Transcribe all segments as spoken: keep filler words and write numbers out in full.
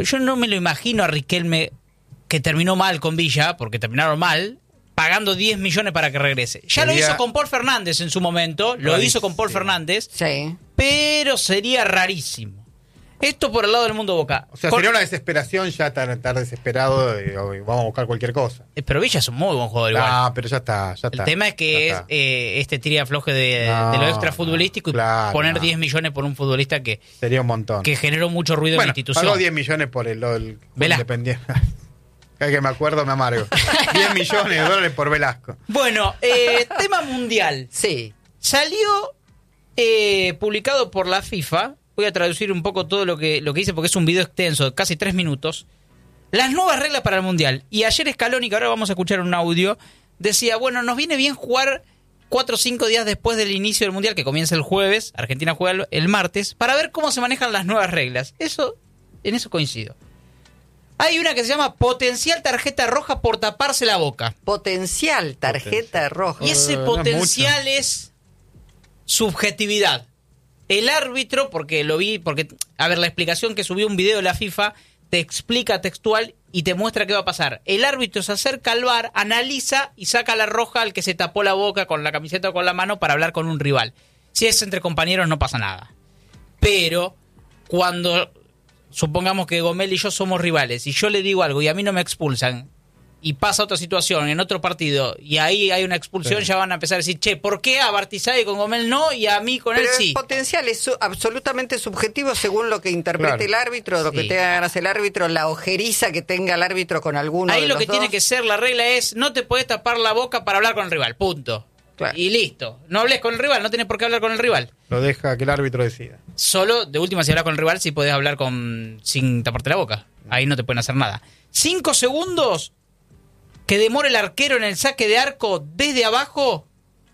Yo no me lo imagino a Riquelme, que terminó mal con Villa, porque terminaron mal, pagando diez millones para que regrese. Ya Sería... lo hizo con Paul Fernández en su momento, lo Rarísimo. hizo con Paul Fernández, Sí. pero sería rarísimo. Esto por el lado del mundo Boca. O sea, Con... sería una desesperación ya estar, estar desesperado y, y vamos a buscar cualquier cosa. Eh, Pero Villa es un muy buen jugador igual. Ah, pero ya está, ya está. El tema es que es eh, este tira afloje de, No, de lo extra futbolístico y claro, poner no. diez millones por un futbolista que, Sería un montón. que generó mucho ruido bueno, en la institución. pagó diez millones por el, el Velasco. Independiente. Cada vez que me acuerdo me amargo. diez millones de dólares por Velasco. Bueno, eh, tema mundial. Sí. Salió eh, publicado por la FIFA. Voy a traducir un poco todo lo que, lo que hice porque es un video extenso de casi tres minutos. Las nuevas reglas para el mundial. Y ayer Scaloni, que ahora vamos a escuchar un audio, decía, bueno, nos viene bien jugar cuatro o cinco días después del inicio del mundial, que comienza el jueves, Argentina juega el, el martes, para ver cómo se manejan las nuevas reglas. Eso, en eso coincido. Hay una que se llama potencial tarjeta roja por taparse la boca. Potencial tarjeta Potencial. roja. Y ese no es potencial es subjetividad. El árbitro, porque lo vi, porque, a ver, la explicación que subió un video de la FIFA te explica textual y te muestra qué va a pasar. El árbitro se acerca al V A R, analiza y saca la roja al que se tapó la boca con la camiseta o con la mano para hablar con un rival. Si es entre compañeros no pasa nada. Pero cuando, supongamos que Gomel y yo somos rivales y yo le digo algo y a mí no me expulsan y pasa otra situación en otro partido y ahí hay una expulsión, Sí. ya van a empezar a decir, che, ¿por qué a Bartizay con Gomel no y a mí con Pero él el sí? potencial es su- absolutamente subjetivo según lo que interprete Claro. el árbitro, lo Sí. que tenga ganas el árbitro, la ojeriza que tenga el árbitro con alguno Ahí de lo los que dos. tiene que ser la regla es no te podés tapar la boca para hablar con el rival, punto. Claro. Y listo. No hables con el rival, no tenés por qué hablar con el rival. Lo deja que el árbitro decida. Solo, de última, si hablas con el rival, si podés hablar con sin taparte la boca. Ahí no te pueden hacer nada. Cinco segundos que demore el arquero en el saque de arco desde abajo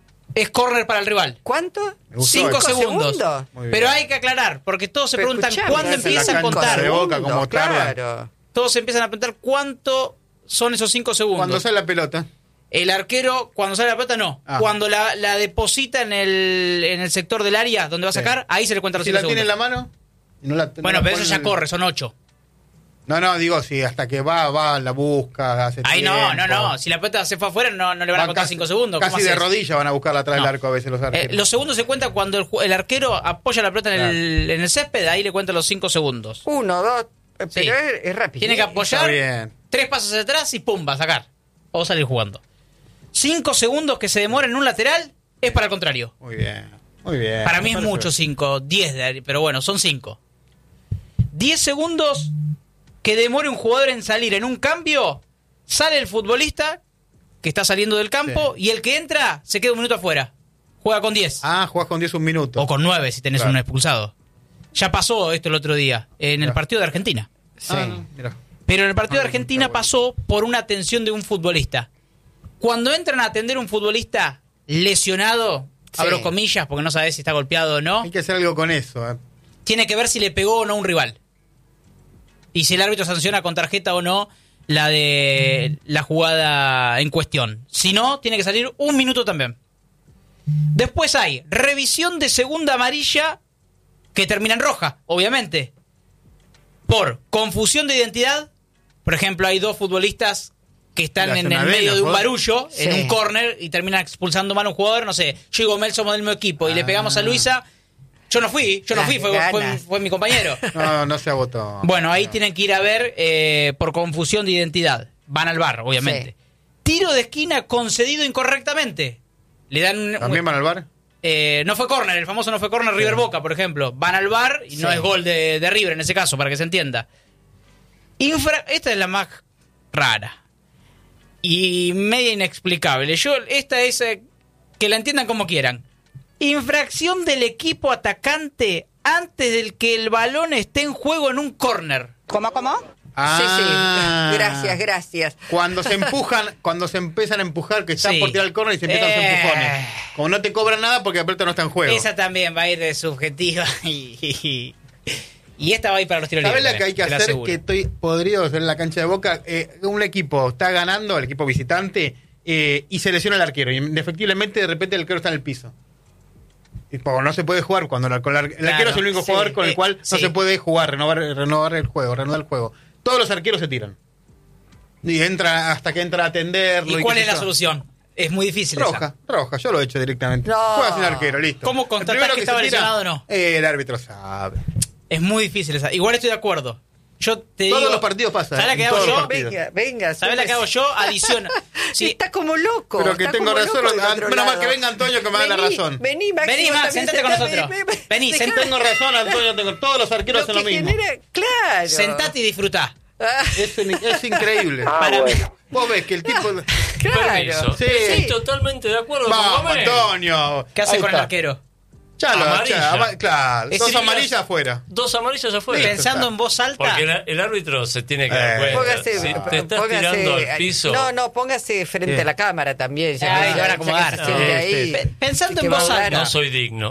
es córner para el rival. ¿Cuánto? Me gustó Cinco eso. segundos. Muy bien. Pero hay que aclarar, porque todos se Pero preguntan escuchame, cuándo en la empieza a cancha contar. de Boca, como tardan. Claro. Todos empiezan a preguntar cuánto son esos cinco segundos. Cuando sale la pelota. El arquero, cuando sale la pelota, no. Ah. Cuando la, la deposita en el, en el sector del área donde va a Sí. sacar, ahí se le cuentan los Si cinco la tiene en segundos. la mano. y no la- no Bueno, la pero eso pone ya en el- corre, son ocho. No, no, digo, si hasta que va, va, la busca, hace Ahí no, tiempo. no, no. Si la pelota se fue afuera, no, no le van a Van contar casi- cinco segundos. ¿Cómo Casi de haces? rodillas van a buscarla atrás No. del arco a veces los Eh, arqueros. los segundos se cuentan cuando el, ju- el arquero apoya la pelota en, el, en el césped, ahí le cuentan los cinco segundos. Uno, dos, eh, Sí. pero es, es rápido. Tiene que Está apoyar, bien. tres pasos hacia atrás y pum, va a sacar. O salir jugando. Cinco segundos que se demoran en un lateral es para el contrario. Muy bien, muy bien. Para mí Me es parece mucho bien. cinco, diez, de- pero bueno, son cinco. diez segundos que demore un jugador en salir en un cambio, sale el futbolista que está saliendo del campo Sí. y el que entra se queda un minuto afuera. Juega con diez. Ah, jugás con diez un minuto. O con nueve si tenés Claro. un expulsado. Ya pasó esto el otro día, en el Claro. partido de Argentina. Sí. Ah, no, mirá. Pero en el partido Ah, de Argentina está bueno. pasó por una atención de un futbolista. Cuando entran a atender un futbolista lesionado, Sí. abro comillas porque no sabes si está golpeado o no, Hay que hacer algo con eso. eh. tiene que ver si le pegó o no a un rival. Y si el árbitro sanciona con tarjeta o no la de la jugada en cuestión. Si no, tiene que salir un minuto también. Después hay revisión de segunda amarilla que termina en roja, obviamente. Por confusión de identidad. Por ejemplo, hay dos futbolistas que están Le en hacen el una medio vena, de un ¿no? barullo, Sí. en un córner, y terminan expulsando mal a un jugador. No sé, yo y Gomel somos del mismo equipo y le Ah. pegamos a Luisa. Yo no fui, yo no Las fui, fue, fue, ganas. fue mi compañero. No, no se agotó. Bueno, ahí No. tienen que ir a ver eh, por confusión de identidad. Van al bar, obviamente. Tiro de esquina concedido incorrectamente. Le dan un- ¿También van al bar? eh, no fue córner, el famoso no fue córner River Boca, por ejemplo. Van al bar y no Sí. es gol de, de River en ese caso, para que se entienda. Infra- esta es la más rara y media inexplicable. Yo, esta es eh, que la entiendan como quieran. Infracción del equipo atacante antes del que el balón esté en juego en un córner. ¿Cómo, cómo? Ah. Sí, sí. Gracias, gracias. Cuando se empujan, cuando se empiezan a empujar, que están Sí. por tirar el córner y se empiezan Eh. los empujones. Como no te cobran nada porque la pelota no está en juego. Esa también va a ir de subjetiva y, y, y esta va a ir para los tiros ¿Sabes libres. la que hay que te la hacer? aseguro. Que estoy podrido de hacer en la cancha de Boca. Eh, un equipo está ganando, el equipo visitante, eh, y se lesiona el arquero. Y indefectiblemente de repente el arquero está en el piso. Y porque no se puede jugar cuando el, con el, el Claro, arquero es el único sí, jugador con el eh, cual sí. no se puede jugar, renovar, renovar el juego, renovar el juego. Todos los arqueros se tiran. Y entra hasta que entra a atenderlo. ¿Y cuál qué es sé la yo. solución? Es muy difícil Roja, esa. roja, yo lo he hecho directamente. No. Juega sin arquero, listo. ¿Cómo El constatás primero que se estaba tira, lesionado o no? eh, el árbitro sabe. Es muy difícil esa. Igual estoy de acuerdo. Yo te Todos digo, los partidos pasa. ¿sabes la en que hago todos los yo? partidos. Venga, venga. ¿Sabes la que hago yo? Adiciona. Sí. Está como loco. Pero que está tengo como razón, loco del ah, otro menos mal lado. que venga Antonio que me da la Vení, razón. Vení, Máximo, Vení, Max, también sentate con sentate, nosotros. ve- ve- Vení, dejá- sentate. Tengo razón, Antonio, tengo, todos los arqueros hacen Lo lo que mismo. genera- Claro. Sentate y disfrutá. Ah, Es, es increíble. Para mí. Vos ves que el tipo... claro. Permiso. Sí. Estoy totalmente de acuerdo con Vamos, Gómez. Antonio. ¿Qué hace Ahí con el está. arquero? Ya lo, Amarilla. ya, ama- claro, Es dos decir, amarillas afuera. Dos amarillas afuera. Listo. Pensando está. en voz alta. Porque el, el árbitro se tiene que Eh. dar cuenta. Póngase, Si p- te estás póngase- tirando al piso. No, no, póngase frente Sí. a la cámara también. Ya, Ahí, ya- te van a ya acomodar. que se siente No, ahí, sí. Pe- pensando que en va a voz hablar. alta. No soy digno.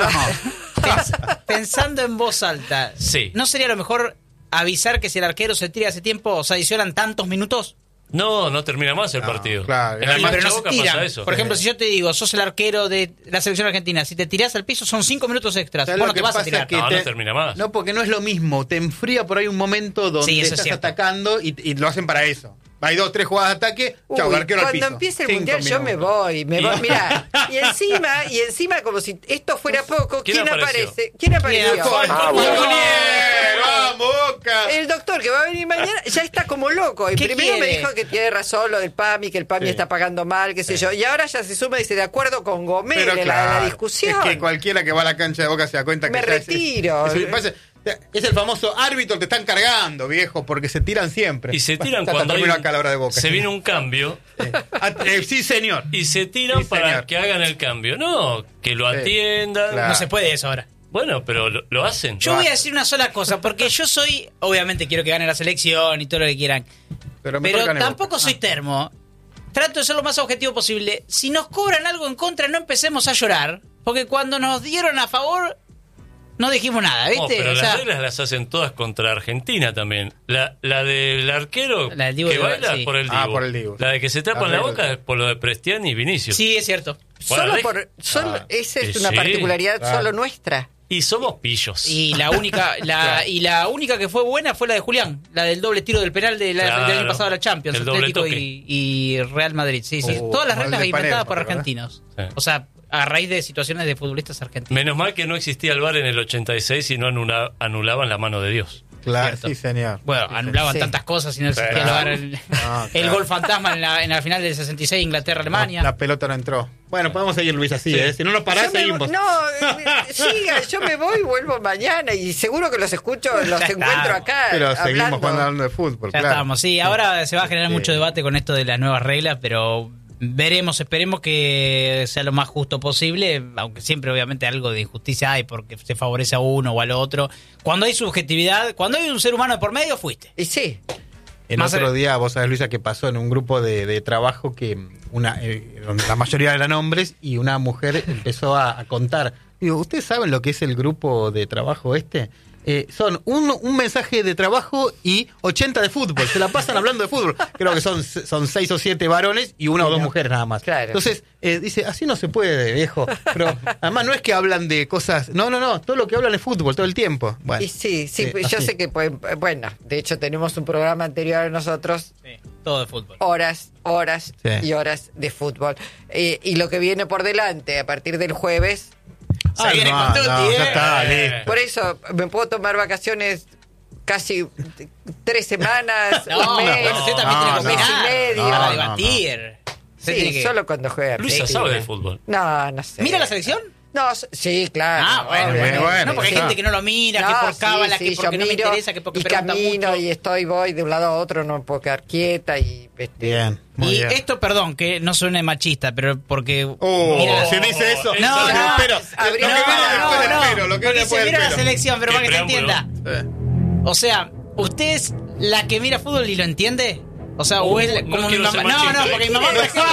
Pens- Pensando en voz alta. Sí. ¿No sería lo mejor avisar que si el arquero se tira hace tiempo, se adicionan tantos minutos? No, no termina más el No, partido. claro. En la Sí, marcha pero no se Boca tiran. pasa eso. Por ejemplo, si yo te digo, sos el arquero de la selección argentina, si te tirás al piso son cinco minutos extras. ¿Sabes Vos lo no te que vas a pasa? tirar. Que No, te- no termina más. No, porque no es lo mismo. Te enfría por ahí un momento donde Sí, eso es estás cierto. atacando y, y lo hacen para eso. Hay dos, tres jugadas de ataque, chau, Uy, arquero al cuando piso. empiece el Cinco mundial yo me minutos. voy, me voy, mira, y encima, y encima como si esto fuera poco, ¿Quién ¿quién, apareció? aparece? ¿Quién apareció? ¿Quién? ¡Gol, Ah, gol, bueno. Munier! ¡Vamos, Boca! El doctor que va a venir mañana ya está como loco. Y ¿Qué primero me quiere? dijo que tiene razón lo del P A M I, que el P A M I Sí. está pagando mal, qué sé yo. Y ahora ya se suma y dice, de acuerdo con Gómez, Pero la, claro, la discusión. es que cualquiera que va a la cancha de Boca se da cuenta que Me ya es- retiro. Es, es- parece- es el famoso árbitro que te están cargando, viejo, porque se tiran siempre. Y se tiran Hasta cuando hay termino un- acá a la hora de Boca. se viene un cambio Eh, ah, eh, sí, señor. y se tiran Sí, para señor. que hagan el cambio. No, que lo Sí. atiendan. Claro. No se puede eso ahora. Bueno, pero lo, lo hacen. Yo voy a decir una sola cosa, porque yo soy, obviamente quiero que gane la selección y todo lo que quieran, Pero, mejor pero gane tampoco Boca. soy termo. Trato de ser lo más objetivo posible. Si nos cobran algo en contra, no empecemos a llorar, porque cuando nos dieron a favor, no dijimos nada, No, ¿viste? pero O las sea, reglas las hacen todas contra Argentina también. La, la del arquero La del Dibu que de- baila sí. por el Dibu. Ah, por el Dibu. La de que se tapan La la regla. boca es por lo de Prestiani y Vinicius. sí, es cierto. Bueno, Solo dej- por, solo, Ah, esa es sí, una sí, particularidad claro. solo nuestra. Y somos pillos. Y la única, la, Claro. y la única que fue buena fue la de Julián, la del doble tiro del penal de la, Claro. del año pasado de la Champions, El doble Atlético toque. y, y Real Madrid. Sí, sí. Oh, Todas las mal reglas de inventadas Palermo, por ¿verdad? argentinos. Sí. O sea, a raíz de situaciones de futbolistas argentinos. Menos mal que no existía el V A R en el ochenta y seis y no anula- anulaban la mano de Dios. Claro, Cierto. sí, señor. Bueno, anulaban Sí. tantas cosas y no existía Claro. el V A R. El, No, el claro. gol fantasma en la, en la final del sesenta y seis, Inglaterra-Alemania. La, la pelota no entró. Bueno, podemos seguir, Luis, así, Sí. ¿eh? Si no nos parás, Yo me seguimos. voy- no, eh, siga, yo me voy y vuelvo mañana y seguro que los escucho, los Ya encuentro estamos. acá. Pero hablando. seguimos jugando hablando de fútbol, Ya claro. estamos, sí. Ahora se va a generar Sí. mucho debate con esto de las nuevas reglas, pero veremos, esperemos que sea lo más justo posible, aunque siempre obviamente algo de injusticia hay porque se favorece a uno o al otro. Cuando hay subjetividad, cuando hay un ser humano de por medio, fuiste. Y sí, El Más otro el- día, vos sabés, Luisa, que pasó en un grupo de, de trabajo que una eh, donde la mayoría eran hombres y una mujer empezó a, a contar. Digo, ¿ustedes saben lo que es el grupo de trabajo este? Eh, son un, un mensaje de trabajo y ochenta de fútbol. Se la pasan hablando de fútbol. Creo que son, son seis o siete varones y una o dos mujeres nada más. Claro. Entonces, eh, dice, así no se puede, viejo. Pero además no es que hablan de cosas... No, no, no. Todo lo que hablan es fútbol, todo el tiempo. Bueno, y sí, sí, sí, yo así. sé que, pues, bueno, de hecho tenemos un programa anterior a nosotros, Sí, todo de fútbol. horas, horas Sí. y horas de fútbol. Eh, y lo que viene por delante a partir del jueves, Se Ah, viene no, con Tutti, no, ¿eh? ya está, Eh. listo. por eso me puedo tomar vacaciones casi tres semanas, No, un mes, bueno, usted también no, tiene que no. opinar mes y medio. para No, no, debatir. Usted Sí, tiene que- solo cuando juega. Luisa Argentina. sabe de fútbol. No, no sé. ¿Mira la selección? No, s- sí, claro. Ah, bueno, obviamente. bueno, bueno, no, porque hay ya. gente que no lo mira, No, que por sí, cábala, sí, que porque yo no me miro interesa, que porque y pregunta camino mucho. y estoy, voy de un lado a otro, no me puedo quedar quieta y... este, Bien, muy Y bien. esto, perdón, que no suene machista, pero porque... Oh, mira, si dice eso, No, lo que no, espero, habría- lo que viene no, después del no, pero, lo que porque viene se después del mira la pero. selección, pero Qué para que se preámbulo. entienda. Eh. O sea, ¿usted es la que mira fútbol y lo entiende? O sea, o Uh, es no como mi quiero mamá. ser No, machista. no, porque mi mamá, por ejemplo,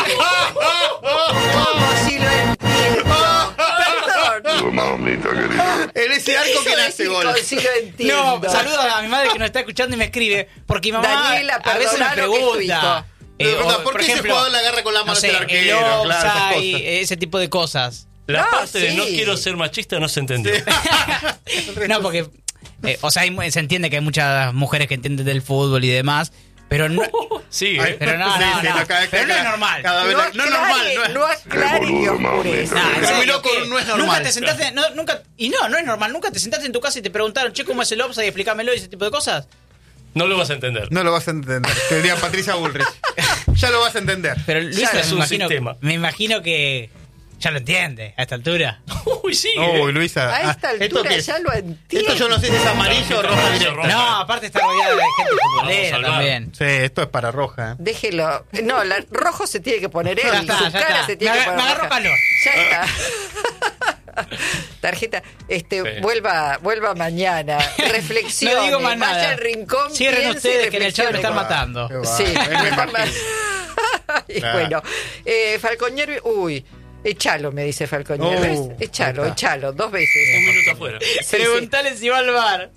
¿Cómo si lo entiendo? Perdón. En ese ¿Qué arco quiso que nace decir gol. con si lo entiendo? No, saludos a mi madre que nos está escuchando y me escribe. Porque mi mamá Daniela, a veces me perdona lo que es tu pregunta. hijo. eh, De verdad, o, ¿por qué ese jugador la agarra con la mano no sé, del arquero? el Claro, esas offside, cosas. ese tipo de cosas. La No, parte de sí. no quiero ser machista no se entendió. No, porque, eh, o sea, hay- se entiende que hay muchas mujeres que entienden del fútbol y demás, pero no, Sigue. Ay, pero no, sí, no, sí, no, no, cada- pero no cada- es normal. cada vez No la- no es normal, no es no aclare y oscurece. Nah, en serio, Terminó con ¿qué? un no es normal. Nunca te sentaste, no, nunca, y no, no es normal, nunca te sentaste en tu casa y te preguntaron, che, ¿cómo es el offside? Explícamelo y ese tipo de cosas. No lo vas a entender. No lo vas a entender. Te diría Patricia Bullrich. Ya lo vas a entender. Pero Luisa, es me un imagino, sistema. me imagino que ya lo entiende a esta altura. Uy, sí. Uy, Luisa. A ah, esta ¿esto altura qué es? ya lo entiendo. Esto yo no sé si es amarillo o roja Amarillo, directa. roja. No, aparte está rodeada de gente futbolera Vamos a también. Sí, esto es para roja. ¿eh? Déjelo. No, la, rojo se tiene que poner él. Ya está, su ya cara está. se tiene Me que aga- poner me agarró roja. calor. Ya está. Tarjeta, este, Sí. vuelva, vuelva mañana. Reflexione. No digo más Vaya nada. al rincón. Cierren piense y ustedes que en el chat me reflexione. están matando. Qué va, Sí, me me están imagino. ma- Y Claro. bueno, eh, Falconieri, uy, echalo, me dice Falconieri. Oh, ¿Ves? Echalo, ahí está. echalo, dos veces. Un minuto afuera. Sí, sí. Preguntale si va al bar.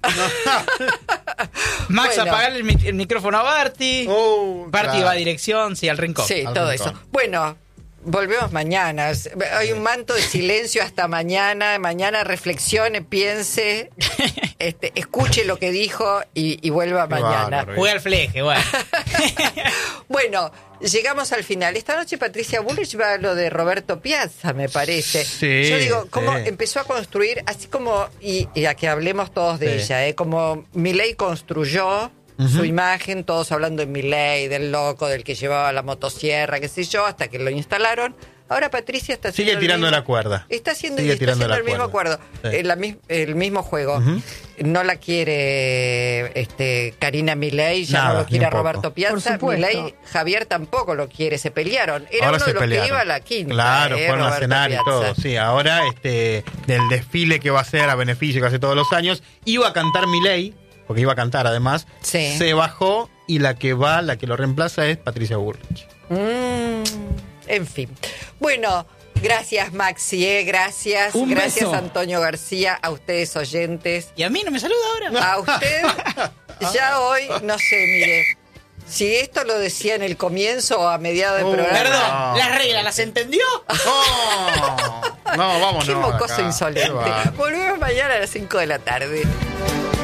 Max, Bueno. apagarle el, mi- el micrófono a Barty. Oh, Barty claro. va a dirección, sí, al rincón. Sí, Al todo rincón. eso. Bueno, volvemos mañana. Hay un manto de silencio hasta mañana. Mañana reflexione, piense, este, escuche lo que dijo y, y vuelva Qué mañana. bárbaro. Juega al fleje, bueno. Bueno, llegamos al final. Esta noche Patricia Bullrich va a lo de Roberto Piazza, me parece. Sí, Yo digo, cómo sí. empezó a construir, así como, y, y a que hablemos todos de Sí. ella, ¿eh? Como Milei construyó su imagen, todos hablando de Milei, del loco, del que llevaba la motosierra, qué sé yo, hasta que lo instalaron. Ahora Patricia está haciendo Sigue el tirando mismo- la cuerda. Está haciendo, Sigue está tirando haciendo la el mismo cuerda. acuerdo, Sí. eh, la mis- el mismo juego. Ujú. No la quiere este, Karina Milei, ya Nada, no lo quiere ni un poco. Roberto Por Piazza. supuesto. Milei, Javier tampoco lo quiere, se pelearon. Era Ahora uno se de los pelearon. que iba a la quinta. Claro, eh, fueron a Roberto cenar y Piazza. todo. Sí, ahora este del desfile que va a ser a beneficio que hace todos los años, iba a cantar Milei, porque iba a cantar además, Sí. se bajó y la que va, la que lo reemplaza es Patricia Bullrich. Mm, en fin. Bueno, gracias Maxi, eh, gracias. Un gracias beso. Antonio García, a ustedes oyentes. ¿Y a mí no me saluda ahora? A usted, ya hoy, no sé, mire, si esto lo decía en el comienzo o a mediados del Oh, programa. Perdón, No. las reglas, ¿las entendió? No, no, vámonos. Qué mocoso acá. insolente. Qué bárbaro. Volvemos mañana a las cinco de la tarde.